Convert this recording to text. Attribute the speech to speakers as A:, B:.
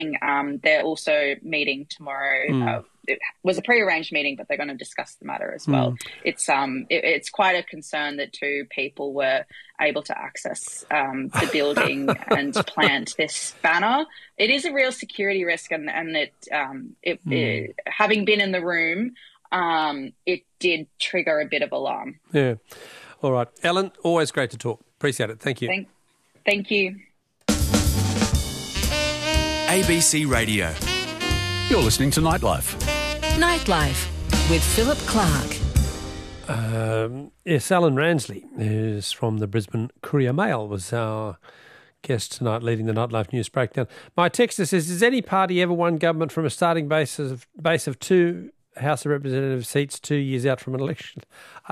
A: They're also meeting tomorrow. It was a pre-arranged meeting, but they're going to discuss the matter as well. It's quite a concern that two people were able to access the building and plant this banner. It is a real security risk, and having been in the room, it did trigger a bit of alarm.
B: Yeah. All right. Ellen, always great to talk. Appreciate it. Thank you.
A: Thank you.
C: ABC Radio.
D: You're listening to Nightlife.
E: Nightlife with Philip Clark.
B: Yes, Alan Ransley, who's from the Brisbane Courier Mail, was our guest tonight leading the Nightlife News Breakdown. My texter says, has any party ever won government from a starting base of two House of Representatives seats 2 years out from an election?